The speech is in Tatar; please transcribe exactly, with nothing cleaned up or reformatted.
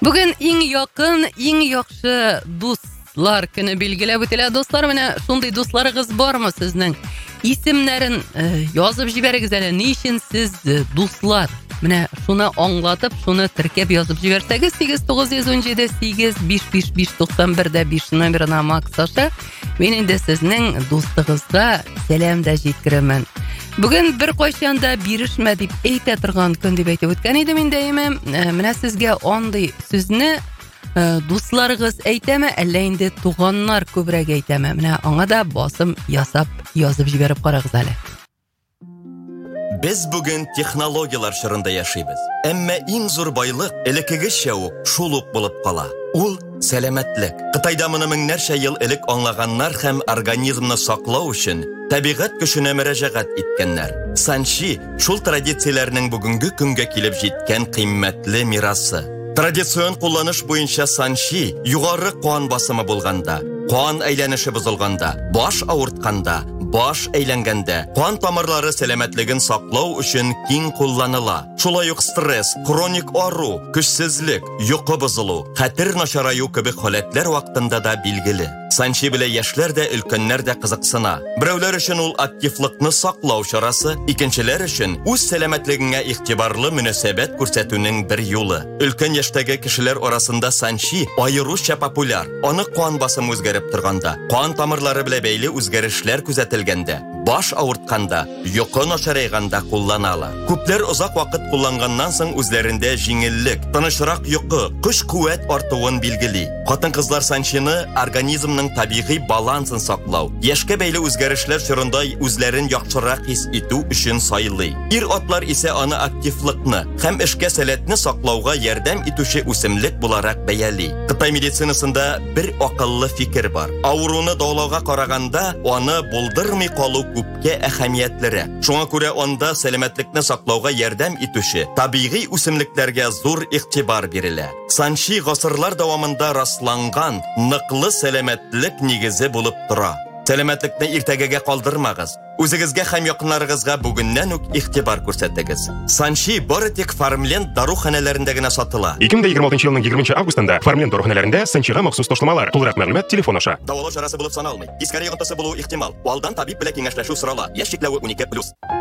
Бүген иң якын, иң яхшы дуслар көне билгеләп үтелә. Дуслар, менә шундый дусларыгыз бармы сезнең? Исемнәрен язып җибәрегез әле. Ни өчен сез дуслар? Менә шуны аңлатып, шуны теркәп язып җибәрсәгез, сигез тугыз ун җиде сигез биш биш биш туксан бер дә биш номерына Максаша. Мин инде сезнең дустыгызга сәлам да җиткеремен. Бүген бер кайчан да бирешмә дип әйтә торган көн дип әйтеп үткән идем инде. Менә сезгә андый сүзне дусларыгыз әйтәме, әллә инде туганнар күбрәк әйтәме? Менә аңа да басым ясап язып җибәреп карагыз әле. Без бүген технологиялар шырында яшибез. Әмма иң зур байлык элекегечә үк шул ук булып кала. Ул сәламәтлек. Кытайда моны меңнәрчә ел элек аңлаганнар һәм организмны саклау өчен табигать көченә мөрәҗәгать иткәннәр. Санчи шул традицияләрнең бүгенге көнгә килеп җиткән кыйммәтле мирасы. Традицион кулланыш буенча санчи югары кан басымы булганда, кан әйләнеше бозылганда, баш авыртканда, баш әйләнгәндә, кан тамырлары сәламәтлеген саклау өчен киң кулланыла. Шулай ук стресс, хроник ару, көчсезлек, йокы бозылу, хәтер начараю кебек халәтләр вакытында да билгеле. Санчи белән яшьләр дә, өлкәннәр дә кызыксына. Берәүләр өчен ул активлыкны саклау чарасы, икенчеләр өчен үз сәламәтлегенә игътибарлы мөнәсәбәт күрсәтүнең бер юлы. Өлкән яшьтәге кешеләр арасында санчи аеруча популяр. Аны кан басымы үзгәреп торганда, кан тамырлары белән бәйле үзгәрешләр күзәтелгәндә, баш авыртканда, йокы начарайганда кулланалар. Күпләр озак вакыт кулланганнан соң үзләрендә җиңеллек, тынычрак йокы, көч-куәт артуын билгели. Хатын-кызлар санчины организмның табигый балансын саклау, яшькә бәйле үзгәрешләр чорында үзләрен яхшырак хис итү өчен сайлый. Ир-атлар исә аны активлыкны һәм эшкә сәләтне саклауга ярдәм итүче үсемлек буларак бәяли. Кытай медицинасында бер акыллы фикер бар. Авыруны дәвалауга караганда, аны булдырмый калу күпкә әһәмиятлерәк. Шуңа күрә анда сәламәтлекне саклауга ярдәм итүче табигый үсемлекләргә зур игътибар бирелә. Санчи гасырлар дәвамында расланган ныклы сәламәтлек нигезе булып тора. Сәламәтлекне иртәгәгә калдырмагыз. Үзегезгә һәм якыннарыгызга бүгеннән үк игътибар күрсәтегез. Санчи бары тик Фармленд даруханәләрендә генә сатыла. ике мең егерме алтынчы елның егерменче августында Фармленд даруханәләрендә санчига махсус ташламалар. Тулырак мәгълүмат телефон аша. Давылау чарасы булып саналмый. Тискәре йогынтысы булу ихтимал. Алдан табиб белән киңәшләшү сорала. Яшь чикләве унике плюс.